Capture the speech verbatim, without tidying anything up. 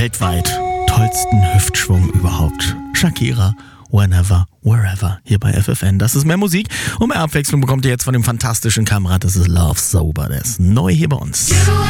weltweit tollsten Hüftschwung überhaupt. Shakira, Whenever, Wherever, hier bei F F N. Das ist mehr Musik und mehr Abwechslung bekommt ihr jetzt von dem fantastischen Kamerad. Das ist Love Sober, der ist neu hier bei uns.